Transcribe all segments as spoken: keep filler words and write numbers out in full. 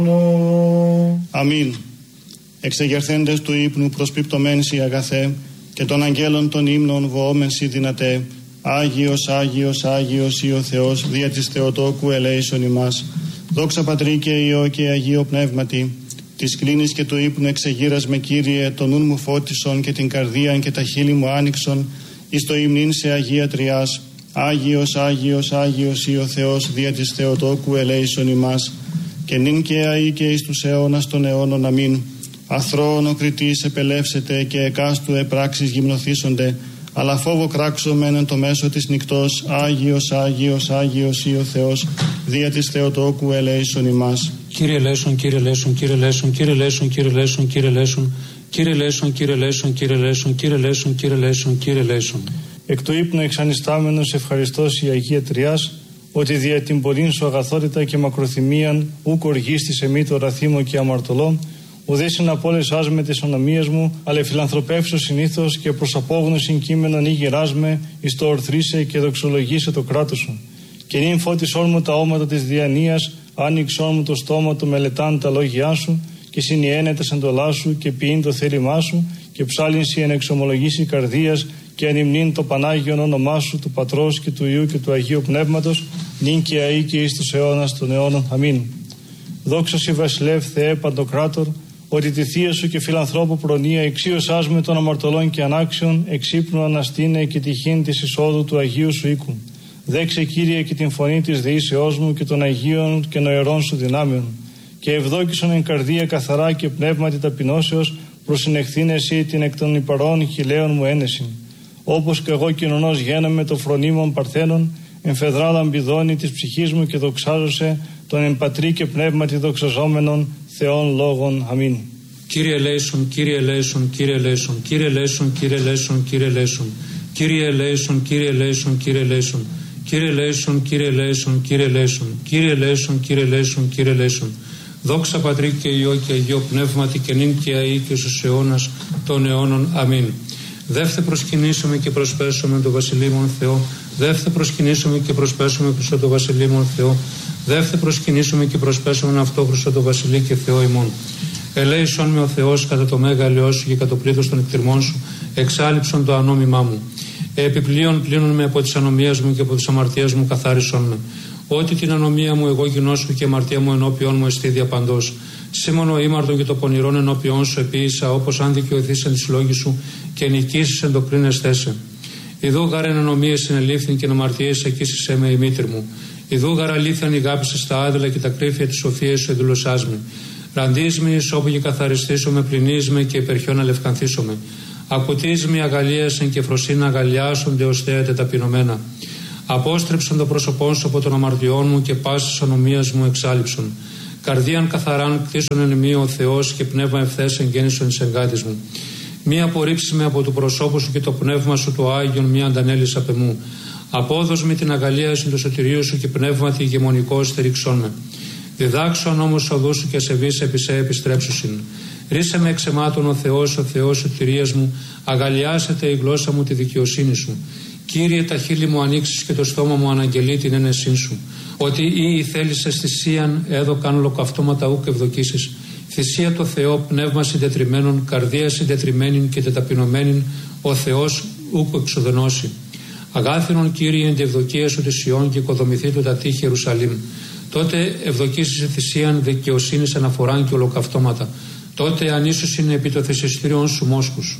Αμήν. Εξεγερθέντες του ύπνου προσπιπτωμένς η αγαθέ και των αγγέλων των ύμνων βοόμενσι δυνατέ. Άγιος, Άγιος, Άγιος ή ο Θεός δια της Θεοτόκου ελέησον ημάς. Δόξα Πατρί και Υιό και Αγίο Πνεύματι. Της κλίνης και του ύπνου εξεγείρας με Κύριε, τον νουν μου φώτισον και την καρδίαν και τα χείλη μου άνοιξον εις το υμνήν σε Αγία Τριάς. Άγιος, Άγιος, Άγιος ή ο Θεός δια της Θεοτόκου ελέησον ημάς. Και νυν και αεί και εις τους αιώνας των αιώνων. Αμήν. Αθρώον ο κριτής επελεύσετε και εκάστου επράξεις γυμνοθήσονται, αλλά φόβο κράξομεν εν το μέσο της νυκτός. Άγιος, Άγιος, Άγιος ή ο Θεός δια της Θεοτόκου ελέησον ημάς. Κύριε ελέησον, Κύριε ελέησον, Κύριε ελέησον, Κύριε ελέησον, Κύριε ελέησον, Κύριε ελέησον, Κύριε ελέησον, Κύριε ελέησον, Κύριε ελέησον, Κύριε ελέησον, Κύριε ελέησον, Κύριε ελέησον. Εκ του ύπνου εξανιστάμενος ευχαριστός η Αγία Τριάς, ότι δια την πολλήν σου αγαθότητα και μακροθυμίαν ουκ οργίστης εμεί το ραθήμο και αμαρτωλό, ουδέσιν απόλεσάς με τις ονομίες μου, αλλά φιλανθρωπεύσω συνήθως και προς απόγνωσιν κείμενον ή γεράσμε, εις το ορθρίσε και δοξολογήσε το κράτος σου. Και νυν φώτισόν μου τα όματα της διανοίας, άνοιξόν μου το στόμα του μελετάν τα λόγια σου, και συνιένε τα εντολά σου και ποιήν το θέλημά σου, και ψάλινσι εν εξομολογήσει καρδίας, και ανυμνήν το Πανάγιον όνομά σου, του Πατρός και του Υιού και του Αγίου Πνεύματος, νυν και αεί και εις τους αιώνας των αιώνων. Αμήν. Δόξα σοι Βασιλεύ Θεέ Παντοκράτορ, ότι τη θεία σου και φιλανθρώπου προνοία εξίωσάς με των αμαρτωλών και ανάξιων, εξύπνου αναστήνε και τυχήν της εισόδου του Αγίου σου οίκου. Δέξε Κύριε και την φωνή της δεήσεώς μου και των Αγίων και νοερών σου δυνάμεων. Και ευδόκησον εν καρδία καθαρά και πνεύματι ταπεινώσεως, προσυνεχθήν εσύ την εκ των υπαρών χιλέων μου ένεσιν. Όπως και εγώ κοινωνός γένομαι το φρονίμων παρθένων, εμφεδράλαν μπηδώνει της ψυχής μου και δοξάζωσε τον εμπατρί και πνεύματι δοξαζόμενων Θεών λόγων. Αμήν. Κύριε ελέησον, Κύριε ελέησον, Κύριε ελέησον, Κύριε ελέησον, Κύριε ελέησον, Κύριε ελέησον, Κύριε ελέησον, Κύριε ελέησον, Κύριε ελέησον, Κύριε ελέησον, Κύριε ελέησον, Κύριε ελέησον, Κύριε ελέησον, Κύριε ελέησον, Κύριε ελέησον. Δόξα Πατρί και Υιό και Αγίο Πνεύματι και νυν και αεί και στους αιώνας των αιώνων. Αμήν. Δεύθε προσκυνήσουμε και προσπέσουμε τον Βασιλείμον Θεό. Δεύθε προσκυνήσουμε και προσπέσουμε προς τον Βασιλείμον Θεό. Δεύθε προσκυνήσουμε και προσπέσουμε αυτό προς τον Βασιλεί και Θεό ημών. Ελέησον με ο Θεός κατά το μέγα ελαιό σου και κατά το πλήθος των εκτριμών σου, εξάλειψον το ανόμημά μου. Επιπλέον πλύνουν με από τις ανομίες μου και από τις αμαρτίες μου καθάρισον με. Ότι την ανομία μου εγώ γινώσκω και η αμαρτία μου ενώπιον μου εστί διαπαντός. Σήμωνο ήμαρτον και το πονηρόν ενώπιον σου επίησα, όπως αν δικαιωθείς εν της λόγης σου και νικήσεις εν το κρίνεσθέ σε. Ιδού γάρεν ανομίες συνελήφθην και αμαρτίες εκείσισέ με η μήτρη μου. Ιδού γαρ αλήθαν ηγάπησες τα άδειλα και τα κρύφια της σοφίας σου εδουλωσάς με. Ραντείς με εις όπου και καθαριστήσω με, πληνείς με και υπερχιόν αλευκανθήσω με. Ακουτείς με αγαλίασεν και φροσίνα αγαλιάσονται ως θέατε ταπεινωμένα. Απόστρεψον το πρόσωπόν σου από των αμαρτιών μου και πάσης ανομίας μου εξάλειψον. Καρδίαν καθαράν κτίσον εν μη ο Θεός και πνεύμα ευθέσεν γέννησον εις εγκάτης μου. Μη απορρίψεις με από του προσώπου σου και το πνεύμα σου το Άγιον μη αντανέλεις απ' εμού. Απόδος με την αγαλίαση του σωτηρίου σου και πνεύματι ηγεμονικό στηρίξον με. Διδάξον όμως οδού σου και ασεβείς επί σε επιστρέψουσιν. Ρίσε με εξαιμάτων ο Θεός, ο Θεός σωτηρίας μου, αγαλιάσετε η γλώσσα μου τη δικαιοσύνη σου. Κύριε, τα χείλη μου ανοίξεις και το στόμα μου αναγγελεί την ένεσή σου. Ότι ή θέλησες θυσίαν έδωκαν ολοκαυτώματα ούκ ευδοκίσεις. Θυσία το Θεό, πνεύμα συντετριμένων, καρδία συντετριμένην και τεταπεινωμένην, ο Θεός ούκ εξοδενώσει. Αγάθινον Κύριε εν τη ευδοκία σου τη Σιών και οικοδομηθεί το τα τείχη Ιερουσαλήμ. Τότε ευδοκίσεις θυσίαν δικαιοσύνης αναφοράν και ολοκαυτώματα. Τότε ανίσως είναι επί το θυσιστήριον σου μόσχους.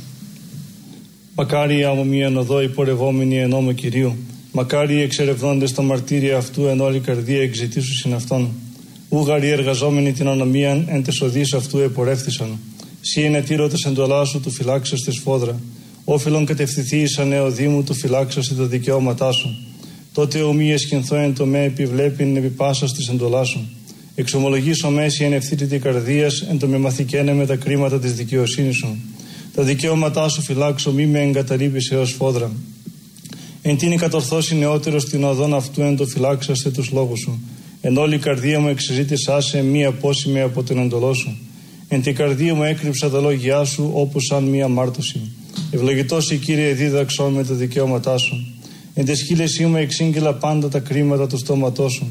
Μακάρι άμμο μίαν οδό υπορευόμενοι εν νόμο Κυρίου. Μακάρι εξερευνώντες τα μαρτύρια αυτού εν όλη καρδία εξητήσου συν αυτόν. Ούγαροι εργαζόμενοι την ανομίαν εν τες οδείς αυτού επορεύθησαν. Σύ είναι τύρωτες εντολά σου του φυλάξας τη σφόδρα. Όφιλον κατευθυνθεί εις ανεωδή μου του φυλάξας τα δικαιώματά σου. Τότε ομοίε σκηνθώ εν το με επιβλέπειν επί πάσας της εντολά σου. Εξομολογήσω μέση εν ευθύτητη καρδίας εν το με μαθηκένε με τα κρίματα της δικαιοσύνης σου. Τα δικαιώματά σου φυλάξω μη με εγκαταλείπεις έως φόδρα. Εν τίνη κατορθώσει νεότερος την οδόν αυτού εν το φυλάξαστε τους λόγους σου. Εν όλη η καρδία μου εξεζήτησά σε μη απόσημη από την εντολό σου. Εν την καρδία μου έκρυψα τα λόγια σου όπως σαν μία μάρτωση. Ευλογητός η Κύριε δίδαξον με τα δικαιώματά σου. Εν τες χείλες μου εξήγηλα πάντα τα κρίματα του στόματός σου.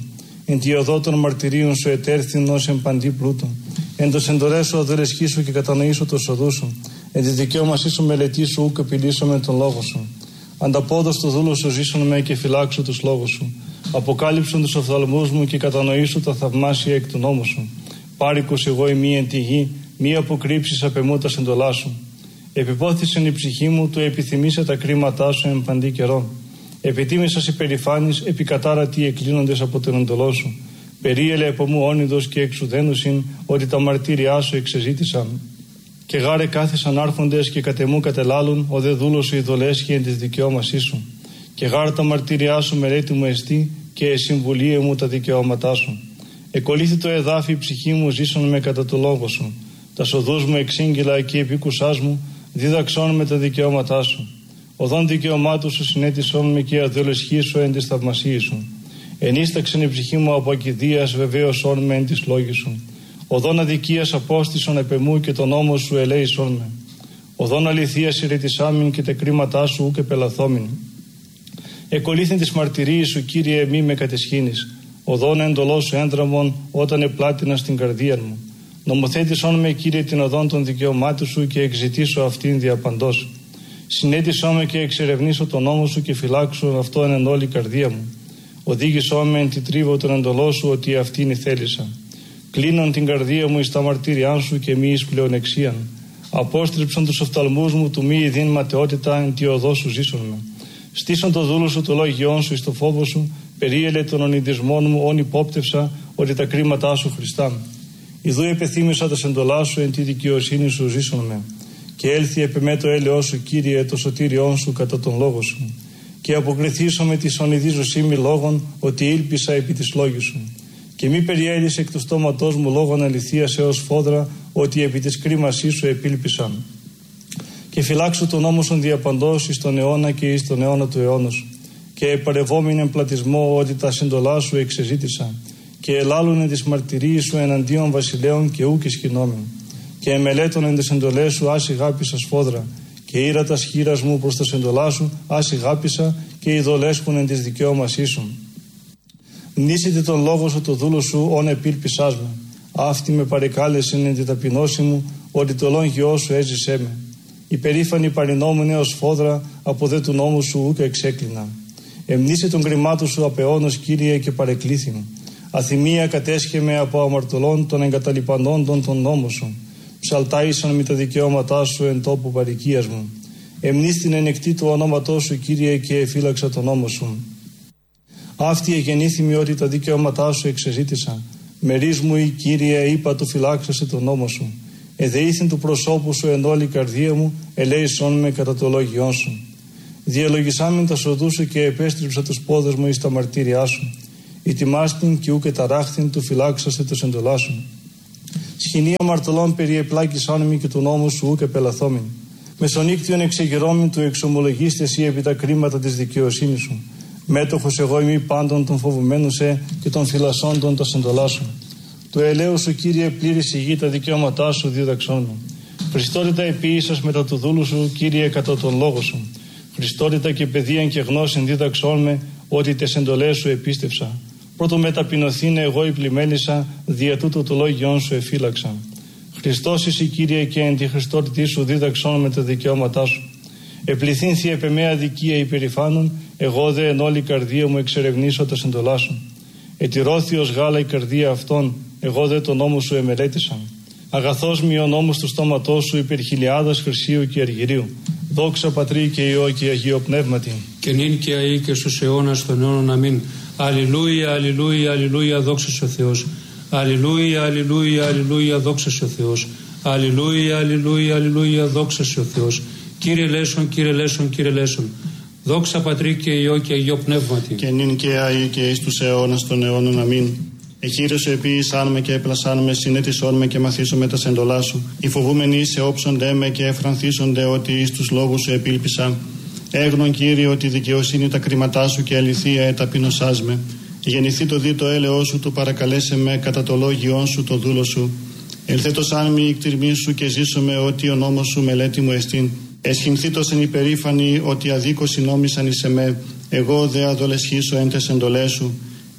εν τη οδό των μαρτυρίων σου ετέρθην ως εν παντή πλούτο. Εν τος εντολές σου αδελεσχίσου και κατανοήσω το οδού σου. Εν τη δικαίωμασή σου μελετήσου ουκ επιλύσω με τον λόγο σου. Ανταπόδο στο δούλο σου ζήσουν με και φυλάξω τους λόγους σου. Αποκάλυψον τους οφθαλμούς μου και κατανοήσω τα θαυμάσια εκ του νόμου σου. Πάρικος εγώ ημί εν τη γη, μη αποκρύψεις απ' εμού τα εντολά σου. Επιπόθησεν η ψυχή μου, του επιθυμήσε τα κρίματά σου εν παντή καιρό. Επιτίμησας υπερηφάνης, επικατάρατοι εκκλίνοντες από τον εντολό σου. Περίελε από μου όνειδος και εξουδένουσιν, ότι τα μαρτύριά σου εξεζήτησαν. Και γάρε κάθισαν άρχοντες και κατεμού κατελάλουν, ο δε δούλος σου ειδολέσχει εν της δικαιώμασής σου. Και γάρε τα μαρτύριά σου μελέτη μου εστί, και εσυμβουλίε μου τα δικαιώματά σου. Εκολύθη το εδάφι η ψυχή μου, ζήσον με κατά το λόγο σου. Τα σοδούς μου εξήγγυλα και επίκουσάς μου, δίδαξόν με τα δικαιώματά σου. Οδόν δικαιωμάτου σου συνέτησόν με και αδελεσχή σου εν της θαυμασίας σου. Ενίσταξεν η ψυχή μου από ακηδίας, βεβαίωσόν με εν της λόγης σου. Οδόν αδικίας απόστησον επ' εμού και τον νόμο σου ελέησόν με. Οδόν αληθείας ηρετισάμιν και τα κρίματά σου ουκ επελαθόμην. Εκολύθην της μαρτυρίας σου, Κύριε, μη με κατεσχύνεις. Οδόν εντολός σου έντραμον όταν επλάτινα στην καρδία μου. Νομοθέτησόν με, Κύριε, την οδόν των δικαιωμάτων σου και εξητήσω αυτήν διαπαντός. Συνέτησό με και εξερευνήσω τον νόμο σου και φυλάξω αυτό εν όλη η καρδία μου. Οδήγησό με εν τη τρίβο των εντολών σου, ότι αυτήν η θέλησα. Κλείνον την καρδία μου εις τα μαρτύριά σου και μη εις πλεονεξίαν. Απόστριψον τους οφθαλμούς μου του μη ειδήν ματαιότητα εν τη οδό σου ζήσον με. Στήσον το δούλο σου το λόγιόν σου εις το φόβο σου, περίελε των ονειδισμών μου όν υπόπτευσα, ότι τα κρίματά σου Χριστά. Ιδού επεθύμησα τα σεντολά σου εν τη δικαιοσύνη σου ζήσον με. Και έλθει επ' εμέ το έλεος σου, Κύριε, το σωτήριόν σου κατά τον λόγο σου. Και αποκριθήσω με τη ονειδίζωσή μη λόγων, ότι ήλπισα επί της λόγης σου. Και μη περιέλυσε εκ του στόματός μου λόγων αληθείας έως φόδρα, ότι επί της κρίμασής σου επήλπισαν. Και φυλάξω τον νόμο σου διαπαντός εις τον αιώνα και εις τον αιώνα του αιώνος. Και επαρευόμην εν πλατισμό, ότι τα συντολά σου εξεζήτησα. Και ελάλουνε τις μαρτυρίες σου εναντίον βασιλέων και ούκ ισχυνόμην. Και εμελέτων εν τες εντολές σου άσι γάπησα σφόδρα. Και ήρα τα σχήρας μου προς τα σεντολά σου άσι γάπησα, και ειδολέσχουν εν της δικαιώμασής σου. Μνήσετε τον λόγο σου το δούλο σου, όν επήλπισάς με. Αυτή με παρεκάλεσεν εν τη ταπεινώση μου, ότι το λόγιό σου έζησέ με. Υπερήφανη παρινόμουν έως φόδρα, από δε του νόμου σου ούκα εξέκλεινα. Εμνήσε τον κρυμάτου σου απεώνος, Κύριε, και παρεκλήθη μου. Αθυμία κατέσχε από αμαρτωλών των εγκαταλειπανόντων των νόμων σου. Ψαλτάησαν με τα δικαιώματά σου εν τόπου παροικίας μου. Εμνείς την ενεκτή του ονόματός σου, Κύριε, και εφύλαξα τον νόμο σου. Αυτή εγεννήθημη ότι τα δικαιώματά σου εξεζήτησα. Μερίς μου η Κύριε, είπα του φυλάξασε τον νόμο σου. Εδεήθην του προσώπου σου εν όλη η καρδία μου, ελέησόν με κατά το λόγιόν σου. Διαλογισάμιν τα σοδού σου και επέστριψα τους πόδες μου εις τα μαρτύριά σου. Ητιμάστην και ούκε ταράχθην του φυλάξασε το εντολά σου. Σχοινία μαρτωλών περιεπλάκησάν μη και του νόμου σου ούκε πελαθόμην. Μεσονύκτιον εξεγερώμην του εξομολογήστε εσύ επί τα κρίματα της δικαιοσύνης σου. Μέτοχος εγώ ημί πάντων των φοβουμένων σε και των φυλασσόντων τα εντολά σου. Του ελαίου σου, Κύριε, πλήρης η γη τα δικαιώματά σου δίδαξόν μου. Χριστότητα επίησας μετά του δούλου σου, Κύριε, κατά τον λόγο σου. Χριστότητα και παιδείαν και γνώσιν δίδαξόν με, ότι τες εντολές σου επίστευσα. Πρώτο μεταπεινωθήνε εγώ η πλημέλισσα, δια τούτο το λόγιόν σου εφύλαξα. Χριστός εσύ, Κύριε, και εν τη Χριστότητή σου δίδαξόν με τα δικαιώματά σου. Επληθύνθη επ' εμέ αδικία υπερηφάνων, εγώ δε εν όλη καρδία μου εξερευνήσω τα εντολά σου. Ετηρώθη ως γάλα η καρδία αυτών, εγώ δε τον νόμο σου εμελέτησα. Αγαθός μη ο νόμος του στόματός σου υπερ χιλιάδας χρυσίου και αργυρίου. Δόξα Πατρί και Υιό και Αγίο Πνεύματι. Και νυν και αεί και στους αιώνας των αιώνων. Αμήν. Αλληλούια, αλληλούια, αλληλούια, δόξα σε ο Θεός. Αλληλούια, αλληλούια, αλληλούια, δόξα σε ο Θεός. Αλληλούια, αλληλούια, αλληλούια, δόξα σε ο Θεός. Κύριε Λέσον, Κύριε Λέσον, Κύριε Λέσον. Δόξα Πατρί και Υιό και Αγίο Πνεύματι. Και νυν και αεί και εις τους αιώνας των αιώνων. Αμήν. Εχείρεσαι επίησάν με και έπλασάν με, συνέτησόν με και μαθήσω με τα σεντολά σου. Οι φοβούμενοι σε όψονται με και εφρανθίσονται ότι εις τους λόγους σου επήλπισα. Έγνον, Κύριε, ότι δικαιοσύνη τα κρίματά σου και αληθεία εταπεινωσάς με. Γεννηθεί το δι το έλεος σου, του παρακαλέσε με κατά το λόγιόν σου το δούλο σου. Ελθέτος αν μη εκτιρμή σου και ζήσω με ότι ο νόμος σου μελέτη μου εστίν. Εσχυνθήτως εν υπερήφανη ότι αδίκως συνόμισαν εις εμέ. Εγώ δε αδολεσχήσω εν τες εντολές σου.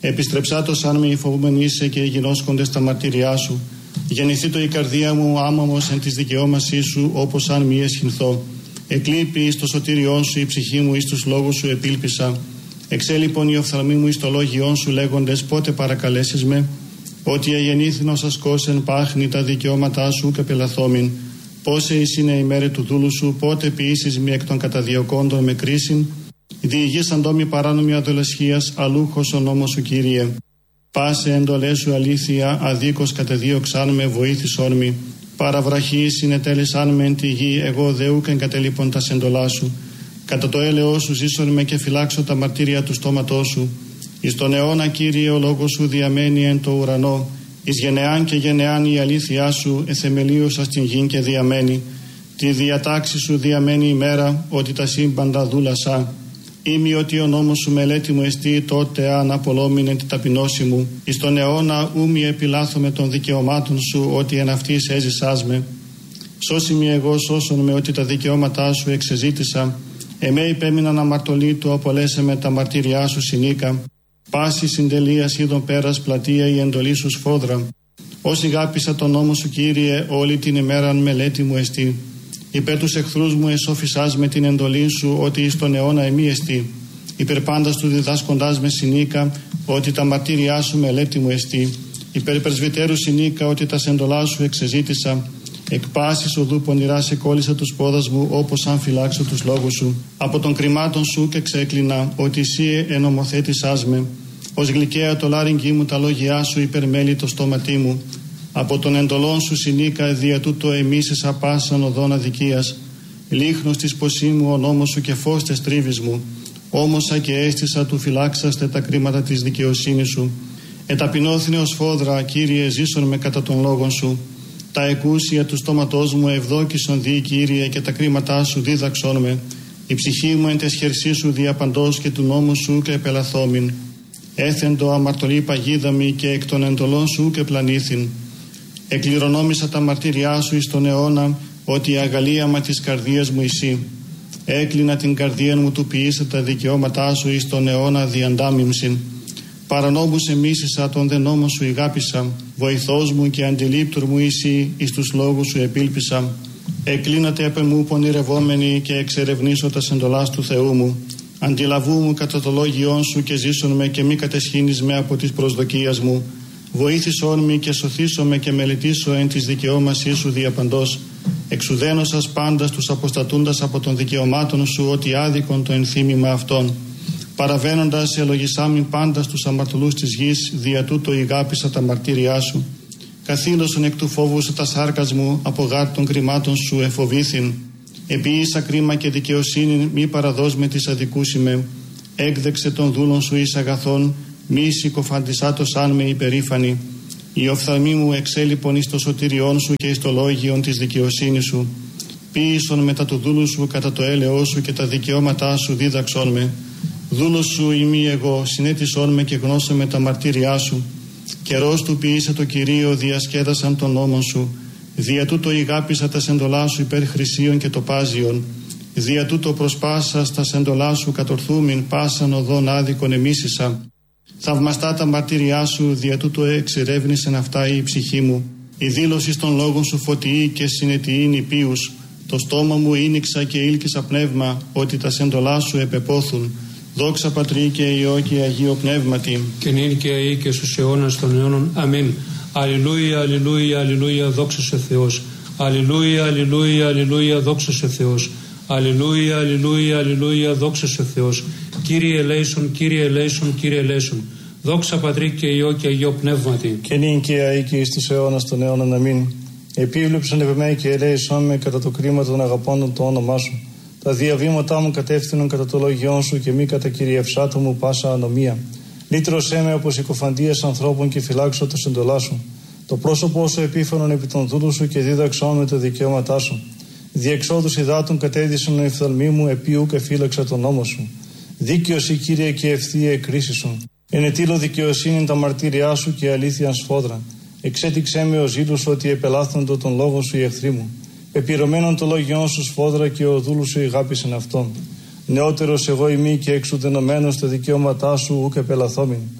Επιστρεψάτος αν με υφοβούμεν είσαι και γινώσκονται στα μαρτύριά σου. Γεννηθεί το η καρδία μου άμαμος εν της δικαιώμασής σου, όπως αν μη εσχυνθώ. Εκλείπει εις το σωτήριόν σου η ψυχή μου, εις τους λόγους σου επίλπισα. Εξέλιπον οι οφθαλμοί μου εις το λόγιόν σου, λέγοντες πότε παρακαλέσεις με. Ότι αγεννήθην ως ασκώσεν πάχνη τα δικαιώματά σου και πελαθόμην. Πόσε εις είναι η μέρη του δούλου σου, πότε ποιήσεις μη εκ των καταδιωκόντων με κρίσιν. Διηγήσαν τόμοι παράνομη αδολεσχίας, αλούχος ο νόμος σου Κύριε. Πάσε εντολές σου αλήθεια, αδίκως κατεδίωξαν με, βοήθησόν μη. Παραβραχή συνετέλεσαν με εν τη γη, εγώ δε ούκ εγκατελείπων τα σεντολά σου. Κατά το έλεος σου ζήσον με και φυλάξω τα μαρτύρια του στόματός σου. Εις τον αιώνα Κύριε ο λόγος σου διαμένει εν το ουρανό. Εις γενεάν και γενεάν η αλήθειά σου εθεμελίωσα στην γη και διαμένει. Τη διατάξη σου διαμένει η μέρα, ότι τα σύμπαντα δούλασα. Ήμι ότι ο νόμος σου μελέτη μου εστί, τότε αν απολόμηνε την ταπεινώση μου. Εις τον αιώνα ούμι επιλάθομαι των δικαιωμάτων σου, ότι εν αυτής έζησάς με. Σώσι μη εγώ σώσον με, ότι τα δικαιώματά σου εξεζήτησα. Εμέ υπέμειναν αμαρτωλή του, απολέσε με τα μαρτύριά σου συνήκα. Πάση συντελείας είδων πέρας πλατεία η εντολή σου σφόδρα. Όσοι γάπησα τον νόμο σου Κύριε, όλη την ημέραν μελέτη μου εστί. Υπέρ τους εχθρούς μου εσώφισάς με την εντολή σου, ότι εις τον αιώνα εμεί εστί. Υπέρ πάντας του διδάσκοντάς με συνήκα, ότι τα μαρτύριά σου μελέτη μου εστί. Υπέρ πρεσβυτέρου συνήκα, ότι τα σεντολά σου εξεζήτησα. Εκ πάσης οδού πονηρά σε κόλλησα τους πόδας μου, όπως αν φυλάξω τους λόγους σου. Από των κρυμάτων σου και ξέκλεινα, ότι εσύ ενομοθέτησάς με. Ως γλυκαία το λάρυγγι μου τα λόγια σου, υπερμέλει το στόματί μου. Από τον εντολών σου συνήκα, δια τούτο εμίσησα πάσαν οδόν αδικίας. Λίχνος της ποσή μου ο νόμος σου και φως τες τρίβης μου. Όμωσα και αίσθησα του φυλάξαστε τα κρίματα της δικαιοσύνης σου. Εταπεινώθηνε ως φόδρα, Κύριε, ζήσον με κατά των λόγων σου. Τα εκούσια του στόματός μου ευδόκησον δι, Κύριε, και τα κρίματά σου δίδαξόν με. Η ψυχή μου εν τες χερσί σου διαπαντός και του νόμου σου και επελαθόμην. Έθεντο αμαρτωλή παγίδα μη και εκ των εντολών σου και πλανήθην. Εκληρονόμησα τα μαρτύριά σου εις τον αιώνα, ότι η αγαλίαμα της καρδίας μου εσύ. Έκλεινα την καρδία μου του ποιήσα τα δικαιώματά σου εις τον αιώνα διαντάμιμσιν. Παρανόμους εμίσησα τον δε νόμο σου ηγάπησα. Βοηθός μου και αντιλήπτουρ μου εσύ, εις τους λόγους σου επίλπισα. Εκλίνατε απ' εμού πονηρευόμενοι και εξερευνήσω τα σεντολάς του Θεού μου. Αντιλαβού μου κατά το λόγιόν σου και ζήσον με και μη κατεσχύνεις με από της προσδοκίας μου. Βοήθησόν με και σωθήσον με και μελετήσω εν της δικαιώμασής σου διαπαντός. Εξουδένωσας πάντα τους αποστατούντας από των δικαιωμάτων σου, ότι άδικον το ενθύμημα αυτών. Παραβαίνοντας ελογισάμιν πάντα στους αμαρτωλούς της γης, δια τούτο ηγάπησα τα μαρτύριά σου. Καθήλωσον εκ του φόβου σου τα σάρκας μου, από γάρ των κρυμάτων σου εφοβήθην. Επίησα κρίμα και δικαιοσύνη, μη παραδός με της αδικούς είμαι. Έκδεξε των δούλων σου εις αγαθών, μη συκοφαντισάτος αν με υπερήφανη. Οι οφθαλμοί μου εξέλιπον εις το σωτήριόν σου και εις το λόγιον της δικαιοσύνης σου. Ποίησον μετά του δούλου σου κατά το έλεό σου και τα δικαιώματά σου δίδαξόν με. Δούλος σου ημί εγώ, συνέτησόν με και γνώσε με τα μαρτύριά σου. Καιρός του ποιήσε το Κυρίο, διασκέδασαν τον νόμον σου. Δια τούτο ηγάπησα τα σεντολά σου υπέρ χρυσίων και τοπάζιων. Δια τούτο προσπάσα στα σεντολά σου κατορθούμην, πάσαν οδόν άδικον εμίσησα. Θαυμαστά τα μαρτύριά σου, δια τούτο εξερεύνησεν αυτά η ψυχή μου. Η δήλωση των λόγων σου φωτιή και συνετιήν υπείους. Το στόμα μου ήνιξα και ήλκησα πνεύμα, ότι τα σεντολά σου επεπόθουν. Δόξα Πατρί και Υιό και Αγίο Πνεύματι. Και νυν και αεί και στους αιώνας των αιώνων. Αμήν. Αλληλούια, αλληλούια, αλληλούια, δόξα σε Θεός. Αλληλούια, αλληλούια, αλληλούια, δόξα σε Θεός. Αλληλούια, αλληλούια, αλληλούια, δόξα σε Θεός. Κύριε ελέησον, Κύριε ελέησον, Κύριε ελέησον. Δόξα Πατρί και Υιό και Αγίο Πνεύματι. Και νυν και αεί και εις τους αιώνας των αιώνων. Αμήν. Επίβλεψον επ' εμέ και ελέησον με κατά το κρίμα των αγαπώντων το όνομά σου. Τα διαβήματά μου κατεύθυνον κατά το λόγιόν σου και μη κατά κυριευσάτο μου πάσα ανομία. Λύτρωσέ με από συκοφαντίες ανθρώπων και φυλάξω τα σεντολά σου. Το πρόσωπό σου επίφανον επί των δούλου σου και δίδαξόν με τα δικαιώματά σου. Διεξόδους υδάτων κατέδυσαν οι οφθαλμοί μου, επίου και φύλαξα τον νόμο σου. Δίκαιος η Κύριε και ευθεία εκκρίση σου. Ενετήλω δικαιοσύνη τα μαρτύριά σου και αλήθειαν σφόδρα. Εξέτηξέ με ο ζήλους ότι επελάθοντο τον λόγο σου οι εχθροί μου. Επιρωμένον το λόγιόν σου σφόδρα και ο δούλου σου ηγάπησεν αυτόν. Νεότερος εγώ ημί και εξουδενωμένος τα δικαιώματά σου ουκ επελαθόμην.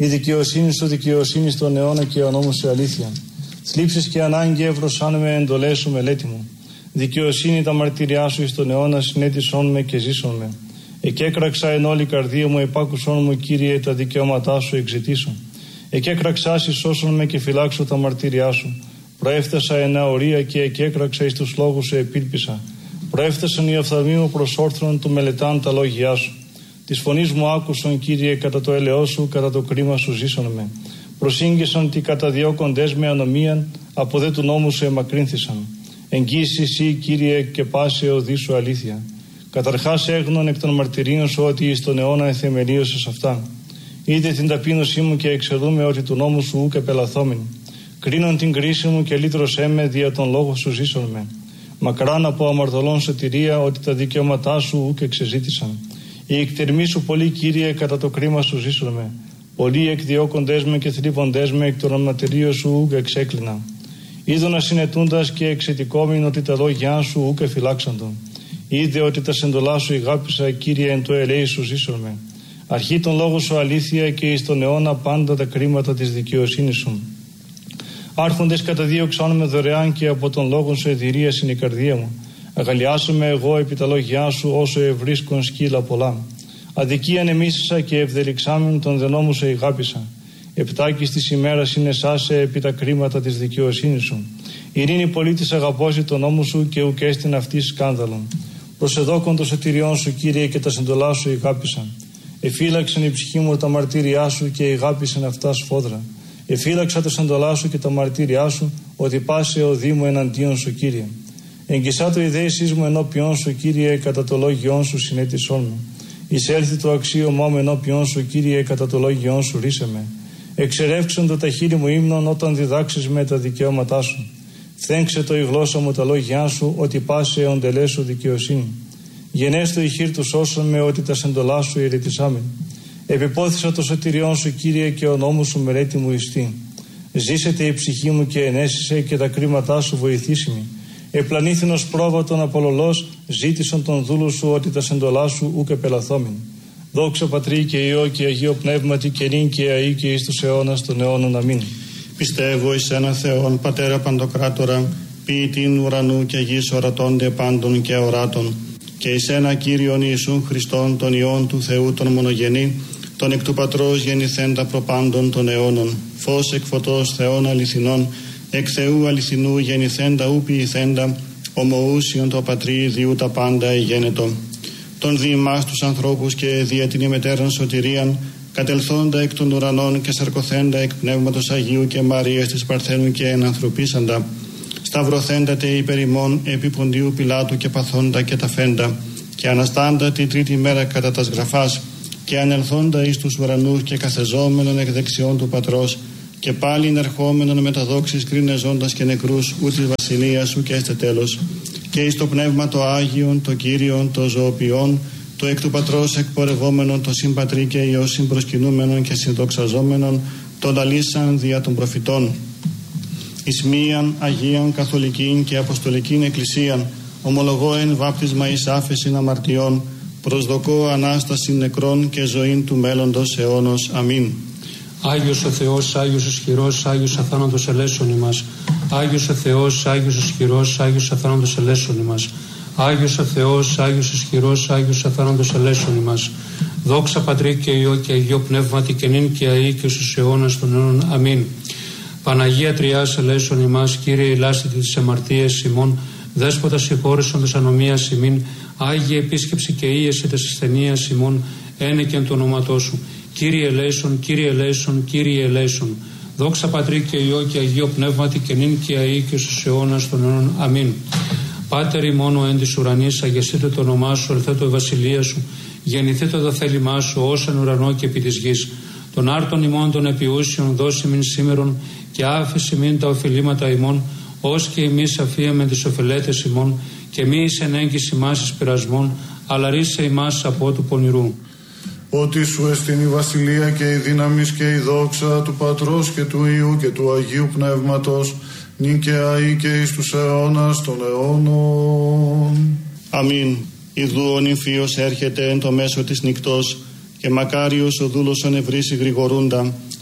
Η δικαιοσύνη σου, δικαιοσύνη στον αιώνα και ο νόμος σου αλήθεια. Θλίψεις και ανάγκη εύρωσάν με, εντολές σου μελέτη μου. Δικαιοσύνη τα μαρτυριά σου εις τον αιώνα συνέτησόν με και ζήσον με. Εκέκραξα εν όλη καρδία μου, επάκουσόν μου, Κύριε, τα δικαιώματά σου εξητήσω. Εκέκραξα εις σώσον με και φυλάξω τα μαρτυριά σου. Προέφτασα εν αορία και εκέκραξα εις τους λόγους σου επίλπισα. Προέφτασαν οι οφθαλμοί μου προς όρθρον του μελετάν τα λόγια σου. Της φωνής μου άκουσον, Κύριε, κατά το ελαιό σου, κατά το κρίμα σου ζήσον με. Προσήγγισαν τι καταδιώκοντες με ανομίαν, από δε του νόμου σου εμακρύνθησαν. Εγγύσει εσύ, Κύριε, και πάσε οδή σου αλήθεια. Καταρχάς έγνων εκ των μαρτυρίων σου ότι εις τον αιώνα εθεμελίωσες αυτά. Είδε την ταπείνωσή μου και εξαιρούμε ότι του νόμου σου ούκ επελαθόμην. Κρίνον την κρίση μου και λύτρωσέ με, δια τον λόγο σου ζήσον με. Μακράν από αμαρτωλών σωτηρία, ότι τα δικαιώματά σου ούκ εξεζήτησαν. Οι εκτερμοί σου πολλοί, Κύριε, κατά το κρίμα σου ζήσον με. Πολλοί εκδιώκοντές με και θλίβοντές με, εκ των μαρτυρίων σου ούκ εξέκλεινα. Είδωνα συνετούντας και εξαιτικόμην ότι τα λόγια σου ούκ εφυλάξαντον. Είδε ότι τα σεντολά σου ηγάπησα, Κύριε, εν το ελέη σου ζήσον με. Αρχή των λόγων σου αλήθεια και εις τον αιώνα πάντα τα κρίματα της δικαιοσύνης σου. Άρχοντες καταδίωξαν με δωρεάν και από τον λόγο σου εδηρίας είναι η καρδία μου. Αγαλιάσομαι εγώ επί τα λόγια σου όσο ευρίσκον σκύλα πολλά. Αδικίαν εμίσησα και ευδελιξάμεν τον δενόμου σε ηγάπησα. Επτάκης της ημέρας είναι σάσε επί τα κρίματα της δικαιοσύνης σου. Ειρήνη πολίτης αγαπώσει τον νόμο σου και ουκ έστειν αυτή σκάνδαλον. Προσεδόκον το σωτηριών σου, Κύριε, και τα συντολά σου ηγάπησαν. Εφύλαξαν η ψυχή μου τα μαρτύριά σου και ηγάπησαν αυτά σφόδρα. Εφύλαξα τα σεντολά σου και τα μαρτύριά σου, ότι πάσε ο Δήμο εναντίον σου, Κύριε. Εγγισά το ιδέησής μου ενώπιον σου, Κύριε, κατά το λόγιόν σου συνέτησόν μου. Εισέλθει το αξίωμά μου ενώπιον σου, Κύριε, κατά το λόγιόν σου ρίσε με. Εξερεύξαν το τα χείλη μου ύμνων όταν διδάξεις με τα δικαιώματά σου. Φθέγξε το η γλώσσα μου τα λόγια σου, ότι πάσε οντελέ σου δικαιοσύνη. Γενέστο η χείρ του σώσον με, ότι τα σεντολά σου ηρετισάμεν. Επιπόθησα το σωτηριόν σου, Κύριε, και ο νόμος σου μελέτη μου ιστή. Ζήσετε η ψυχή μου και ενέσισε και τα κρίματά σου βοηθήσιμη. Επλανήθηνος πρόβατον απολολός, ζήτησαν τον δούλου σου, ότι τα σεντολά σου ούκ επελαθόμην. Δόξα Πατρί και Υιό και Αγίο Πνεύματι και νυν και αεί και εις τους αιώνας των αιώνων. Αμήν. Πιστεύω εις ένα Θεόν, Πατέρα Παντοκράτορα, ποιητήν ουρανού και γης ορατώνται πάντων και αοράτων, και εις ένα Κύριον Ιησούν Χριστόν, τον Υιόν του Θεού τον μονογενή, τον εκ του Πατρός γεννηθέντα προπάντων των αιώνων, φως εκ φωτός Θεών αληθινών, εκ Θεού αληθινού γεννηθέντα ου ποιηθέντα, ομοούσιον το Πατρί διού τα πάντα εγένετο. Τον δι' ημάς τους ανθρώπους και δια την ημετέραν σωτηρίαν, κατελθόντα εκ των ουρανών και σαρκωθέντα εκ Πνεύματος Αγίου και Μαρίας της Παρθένου και ενανθρωπίσαντα, σταυρωθέντατε υπερ ημών επί Ποντίου Πιλάτου και παθόντα και ταφέντα, και αναστάντα τη τρίτη μέρα κατά τας γραφάς, και ανελθόντα εις τους ουρανούς και καθεζόμενον εκ δεξιών του Πατρός, και πάλιν ερχόμενον με τα δόξης κρίνε ζώντας και νεκρούς, ου της βασιλείας σου και έστε τέλος. Και εις το πνεύμα το Άγιον, το Κύριον, το ζωοποιόν, το εκ του Πατρός εκπορευόμενον, το συμπατρί και Υιό συμπροσκυνούμενον και συνδοξαζόμενον, τον αλήσαν δια των προφητών. Εις μίαν Αγίαν Καθολικήν και Αποστολικήν Εκκλησίαν, ομολογώ εν βάπτισμα εις άφεσιν αμαρτιών, προσδοκώ Ανάσταση νεκρών και ζωήν του μέλλοντος αιώνος. Αμήν. Άγιος ο Θεός, Άγιος ισχυρός, Άγιος αθάνατος ελέσον ημάς. Άγιος ο Θεός, Άγιος ισχυρός, Άγιος αθάνατος ελέσον ημάς. Άγιος ο Θεός, Άγιος ισχυρός, Άγιος αθάνατος ελέσον ημάς. Δόξα Πατρί και Υιό και Αγίο Πνεύματι και νυν και αεί και στους αιώνας των αιώνων. Αμήν. Παναγία Τριάς ελέσον ημάς, Κύριε ηλάσθητη τις αμαρτίες ημών, Δέσποτα συγχώρεσον τας ανομίας ημίν, Άγιε επίσκεψη και ίεση τας ασθενείας ημών, ένεκεν το ονόματό σου. Κύριε ελέησον, Κύριε ελέησον, Κύριε ελέησον. Δόξα Πατρί και Υιό και Αγίο Πνεύματι και νυν και αεί και στους αιώνας των αιώνων. Αμήν. Πάτερ ημών εν της ουρανής, αγεσίτω το όνομά σου, ελθέτω η βασιλεία σου, γεννηθέτω το θέλημά σου, ως εν ουρανό και επί της γης. Των άρτων ημών των επιούσιων δώσει μην σήμερον, και άφηση μην τα οφειλήματα ημών, ως και εμείς αφίεμεν τις οφελέτες ημών, και μη εις ενέγγις ημάς εις πειρασμών, αλλά ρίσε ημάς από του πονηρού. Ότι σου εστιν η βασιλεία και η δύναμις και η δόξα του Πατρός και του Υιού και του Αγίου Πνεύματος, νυν και αεί και εις τους αιώνας των αιώνων. Αμήν. Ιδού ο νυμφίος έρχεται εν το μέσο της νυκτός, και μακάριος ο δούλος ον ευρύσει γρηγορούντα,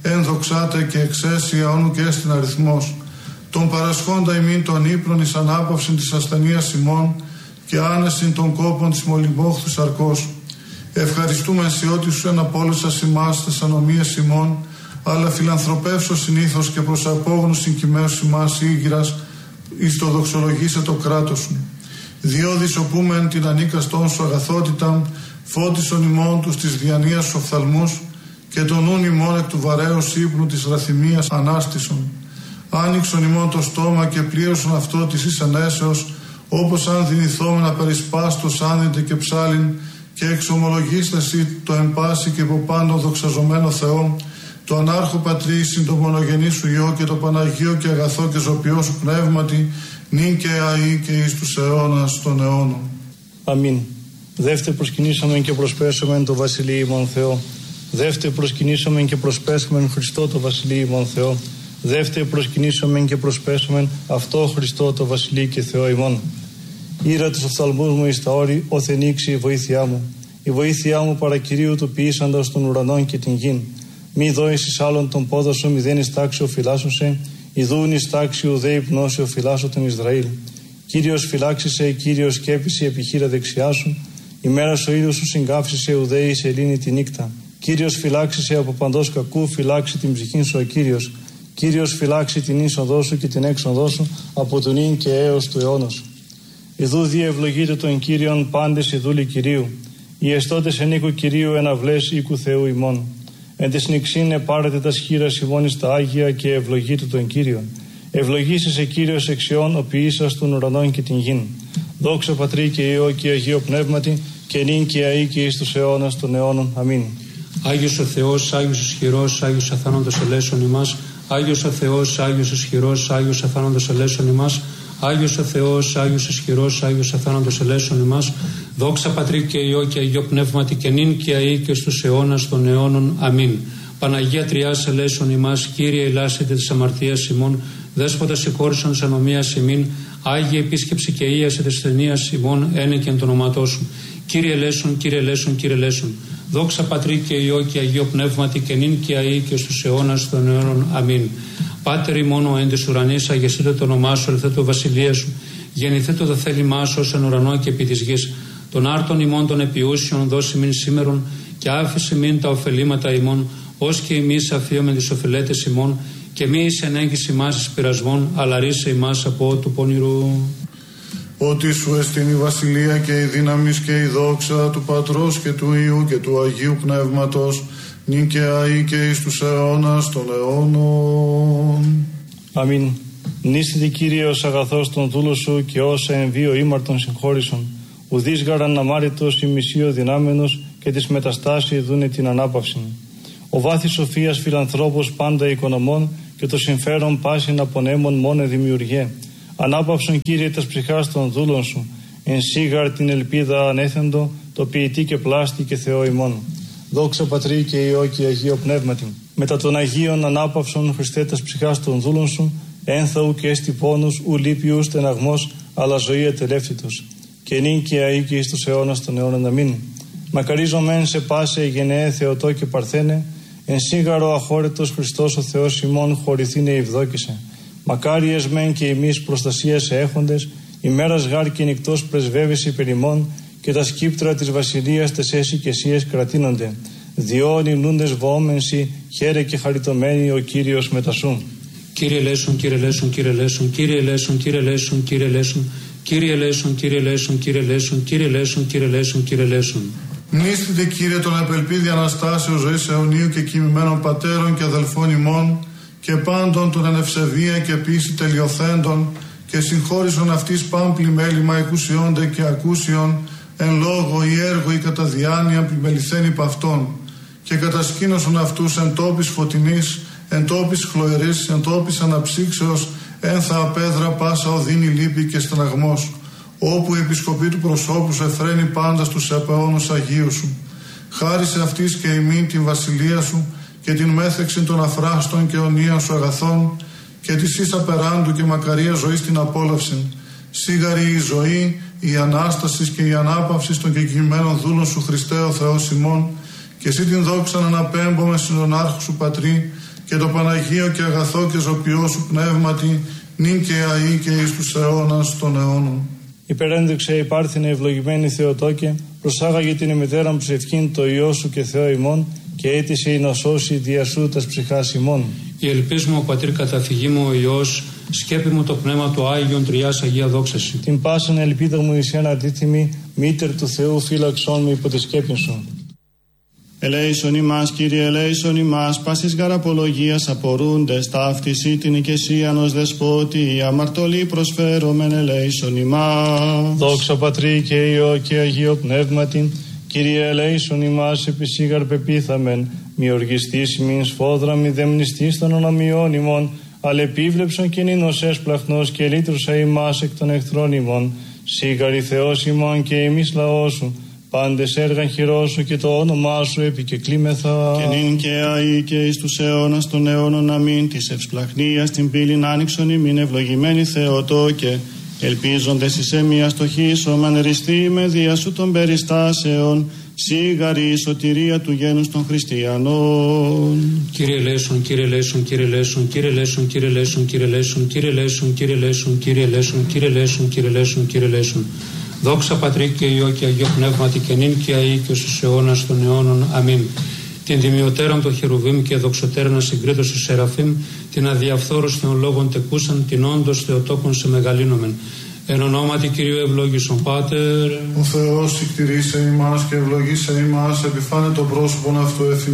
ενδοξάτε και εξαίσια όνου και στην αριθμός. Τον παρασχόντα ημίν των ύπνων εις ανάπαυσιν της ασθενείας ημών και άνεσιν των κόπων της μολυμπόχθου σαρκός. Ευχαριστούμε εσύ ότι σου εναπόλυσας ημάς τες ανομίες ημών, αλλά φιλανθρωπεύσω συνήθως και προς απόγνωσιν κειμένους ημάς ήγηρας, εις το δοξολογήσε το κράτος σου. Διόδης οπούμεν την ανίκαστόν σου αγαθότητα, φώτισον ημών τους της διανοίας σου οφθαλμούς και τον νουν ημών εκ του βαρέως ύπνου της ραθυμίας ανάστησον. Άνοιξον ημών το στόμα και πλήρωσον αυτό της εις ενέσεως, όπως αν δυνηθόμενα περισπάστος άνετε και ψάλιν, και εξομολογήστε εσύ το εμπάση και από πάνω δοξαζομένο Θεό, το ανάρχο πατρί συν το μονογενή σου Υιό και το Παναγίο και αγαθό και ζωπιό σου πνεύματι, νυν και αεί και εις τους αιώνας των αιώνων. Αμήν. Δεύτε προσκυνήσαμεν και προσπέσαμεν το Βασιλείο ημών Θεό. Δεύτε προσκυνήσαμεν και προσπέσαμεν Χριστό το Βασιλείο ημών Θεό. Δεύτε προσκυνήσαμεν και προσπέσαμεν αυτό Χριστό το Βασιλείο και Θεό ημών. Ήρα τους οφθαλμούς μου εις τα όρη, όθεν ήξει η βοήθειά μου. Η βοήθειά μου παρακυρίου του ποιήσαντος των ουρανών και την γην. Μη δώεις εις άλλον τον πόδο σου, μηδέν εις τάξη οφειλάσωσε, ιδούν εις τάξη ουδέ υπνώσει οφειλάσω τον Ισραήλ. Κύριος φυλάξησε, Κύριος σκέπησε επιχείρα δεξιά σου, ημέρα ο ήλιος σου συγκάψησε ουδέ η σελήνη τη νύκτα. Κύριος φυλάξησε από παντός κακού, φυλάξει την ψυχήν σου ο Κύριος. Κύριος φυλάξει την είσοδό σου και την έξοδό σου από τον ίν και έως του αιώνος. Ιδού διευλογείτε τον Κύριον πάντες οι δούλοι Κυρίου. Οι εστώτες εν οίκου Κυρίου εναυλές οίκου Θεού ημών. Εν τες νηξήν επάρετε τα σχήρας ημών εις τα Άγια και ευλογείτε τον Κύριον. Ευλογήσεις σε Κύριος εξιών ο ποιήσας των ουρανών και την γην. Δόξα Πατρί και Υιό και Αγίο Πνεύματι και νυν και αεί και εις τους αιώνας των αιώνων. Αμήν. Άγιος ο Θεός, Άγιος ισχυρός, Άγιος αθάνατος ελέησον ημάς. Άγιος ο Θεός, Άγιος ισχυρός, Άγιος αθάνατος ελέησον ημάς. Άγιος ο Θεός, Άγιος ισχυρός, Άγιος αθάνατος ελέησον ημάς. Δόξα Πατρί και Υιό και Αγίο Πνεύματι και νυν και αεί και στους αιώνας των αιώνων. Αμήν. Παναγία Τριάς ελέησον ημάς. Κύριε ελάσσετε της αμαρτίας ημών. Δέσποτα συγχώρησον της ανομίας ημίν. Άγιε επίσκεψη και ίασε της ταινίας ημών ένεκεν το ονόματό σου. Κύριε ελέησον, Κύριε ελέησον, Κύριε ελέησον. Δόξα Πατρί και Υιό και Αγίο Πνεύματι και νυν και αεί και στους αιώνας των αιώνων. Αμήν. Πάτερ ημών ο εν της ουρανής, αγιαστείτε το όνομά σου, ελθέ το βασιλεία σου. Γεννηθείτε το θέλημά σου ως εν ουρανό και επί της γης. Των άρτων ημών των επιούσιων δώσει μην σήμερον και άφησε μην τα ωφελήματα ημών, ως και εμείς αφίωμεν τις οφειλέτες ημών, και μη εις ενέγγις ημάς εις πειρασμών, αλλά ρίσε ημάς από του πονηρού. Ότι σου εστιν η βασιλεία και η δύναμις και η δόξα του Πατρός και του Υιού και του Αγίου Πνεύματος, νυν και αεί και εις τους αιώνας των αιώνων. Αμήν. Νίστητη Κύριε ως αγαθός των δούλων σου και όσα εν βίο ήμαρτον συγχώρησον. Ουδείς γαραν αμάριτος ημισίω δυνάμενος και της μεταστάσεως δούνε την ανάπαυση. Ο βάθης σοφίας φιλανθρώπος πάντα οικονομών και το συμφέρον πάσιν απονέμων μόνε δημιουργέ. Ανάπαυσον Κύριε τας ψυχάς των δούλων σου, εν σίγαρ την ελπίδα ανέθεντο, το ποιητή και πλάστη και Θεό ημών. Δόξα Πατρί και Υιό και Αγίο Πνεύματι. Μετά των Αγίων ανάπαυσον Χριστέ τας ψυχάς των δούλων σου, ένθαου και έστι πόνους, ου λύπη ου στεναγμός, αλλά ζωή ατελεύτητος. Και νυν και αεί και εις τους αιώνας των αιώνων. Αμήν. Μακαρίζομεν σε πάσε γενναίε Θεοτό και Παρθένε, εν σίγαρο αχώρετος Χριστός ο Θεός ημών χωρηθήνε ευδόκησε. Μακάριες μεν και εμείς προστασίας έχοντες, ημέρας γάρ και νυκτός πρεσβεύεις υπερ ημών, και τα σκύπτρα της βασιλείας τες έσυ και εσίες κρατείνονται. Διόν υλούντες βοόμενσι, χαίρε και χαριτωμένοι ο Κύριος μετασού. Κύριε ελέησον, Κύριε ελέησον, Κύριε ελέησον, Κύριε ελέησον, Κύριε ελέησον, Κύριε ελέησον, Κύριε ελέησον, Κύριε ελέησον, Κύριε ελέησον, Κύριε ελέησον, Κύριε ελέησον, Κύριε ελέησον. Μνήστητε Κύριε τον απελπίδη Αναστάσεως ζωής αιωνίου και κοιμημένων πατέρων και αδελφών ημών, και πάντων των ενευσεβία και πίση τελειοθέντων, και συγχώρησον αυτής παν πλημέλημα εκουσιόνται και ακούσιον, εν λόγω ή έργο ή κατά διάνοια πλημεληθέν υπ' αυτών, και κατασκήνωσον αυτούς εν τόπης φωτεινής, εν τόπης χλωερής, εν τόπης αναψύξεως, ένθα απέδρα πάσα οδύνη λύπη και στεναγμός, όπου η επισκοπή του προσώπου σου εφραίνει πάντα στους επαιώνους Αγίου σου. Χάρισε αυτής και ημίν την βασιλεία σου και την μέθεξη των αφράστων και αιωνίων σου αγαθών, και της ίσα περάντου και μακαρία ζωή στην απόλαυση. Σίγαρη η ζωή, η Ανάσταση και η ανάπαυση των κεκοιμμένων δούλων σου Χριστέ ο Θεός ημών, και εσύ την δόξα να αναπέμπομαι στον άρχο σου Πατρί, και το Παναγίο και αγαθό και ζωπιό σου πνεύματι, νυν και αεί και εις τους αιώνας των αιώνων. Υπερένδεξε η πάρθινε ευλογημένη Θεοτόκε, προσάγαγε την ημετέραν προσευχήν το Υιό σου και Θεό ημών, και αίτησε η να σώσει δια σου τας ψυχάς ημών. Η ελπίς μου, ο Πατήρ καταφυγή μου, ο Υιός, σκέπη μου το πνεύμα του Άγιον Τριάς Αγία δόξαση. Την πάσαν ελπίδα μου εις ένα αντίθυμη, μήτερ του Θεού φύλαξόν με υπό τη σκέπη σου. Ελέησον ημάς, Κύριε, ελέησον ημάς, πάσης γαραπολογίας απορούντες, ταύτιση την οικεσίαν ως δεσπότη, αμαρτωλή προσφέρομεν, ελέησον ημάς. Δόξα Πατρί και Υιό και Αγίο Πνεύματι, Κύριε, ελέησον ημάς, επισήγαρ πεπίθαμεν, μη οργιστής μην σφόδρα, μη δεμνιστής των ονομιών ημών, αλλά επίβλεψον και νήνος έσπλαχνος και λύτρουσα ημάς εκ των εχθρών ημών, σίγαρη Θεός ημών και εμείς λαός σου, πάντες έργα χειρός σου και το όνομά σου επικεκλήμεθα. Και νυν και αεί και εις τους αιώνας των αιώνων αμήν, της ευσπλαχνίας την πύλην άνοιξον ημίν, ευλογημένη Θεοτόκε, ελπίζοντες εις εμία στοχίσομεν, ριστή με δια σου των περιστάσεων, σίγαρη η σωτηρία του γένους των χριστιανών. Κύριε ελέησον, Κύριε ελέησον, Κύριε ελέησον, Κύριε ελέησον, Κύριε ελέησον, Κύριε ελέησον, Κύριε ελέησον, Κύριε ελέησον, Κύριε ελέησον, Κύριε ελέησον, Κύριε ελέησον, Κύριε ελέησον. Δόξα Πατρί και Υιό και Αγίο Πνεύματι και νυν και αεί και στους αιώνας των αιώνων. Αμήν. Την τιμιωτέραν των χερουβίμ και δοξωτέραν ασυγκρίτως του Σεραφείμ, την αδιαφθόρους θεολόγων τεκούσαν, την όντως Θεοτόκον σε μεγαλύνομεν. Εν ονόματι Κυρίου ευλόγησον Πάτερ. Ο Θεός συκτηρίσε ημάς και ευλογήσε ημάς, επιφάνε το πρόσωπον αυτού ευθυμ